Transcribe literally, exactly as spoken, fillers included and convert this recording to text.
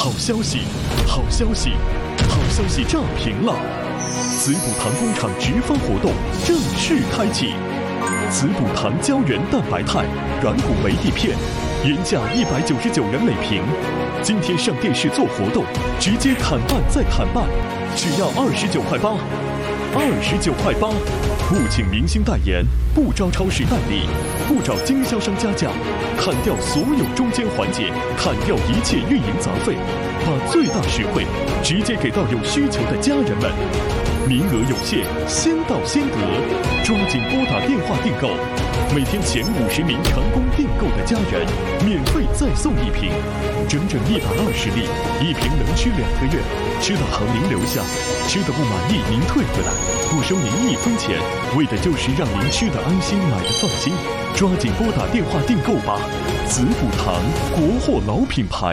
好消息，好消息，好消息炸屏了！滋补堂工厂直发活动正式开启，滋补堂胶原蛋白肽软骨酶地片，原价一百九十九元每瓶，今天上电视做活动，直接砍半再砍半，只要二十九块八，二十九块八，不请明星代言，不招超市代理，不找经销商加价，砍掉所有中间环节，砍掉一切运营杂费，把最大实惠直接给到有需求的家人们。名额有限，先到先得，抓紧拨打电话订购。每天前五十名成功订购的家人，免费再送一瓶，整整一百二十粒，一瓶能吃两个月。吃的好您留下，吃的不满意您退回来，不收您一分钱，为的就是让您吃的安心，买的放心。抓紧拨打电话订购吧，滋补堂，国货老品牌。